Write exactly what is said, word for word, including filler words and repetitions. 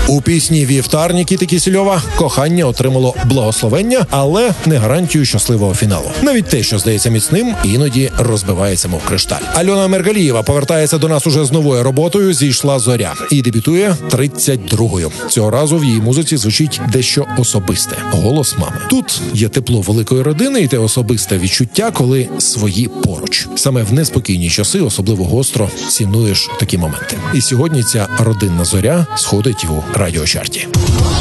У пісні «Вівтар» Нікіти Кісельова кохання отримало благословення, але не гарантію щасливого фіналу. Навіть те, що здається міцним, іноді розбивається, мов кришталь. Альона Мергалієва повертається до нас уже з новою роботою «Зійшла зоря» і дебютує тридцять другою. Цього разу в її музиці звучить дещо особисте – голос мами. Тут є тепло великої родини і те особисте відчуття, коли свої поруч. Саме в неспокійні часи особливо гостро цінуєш такі моменти. І сьогодні ця родинна зоря сходить у радіочарті.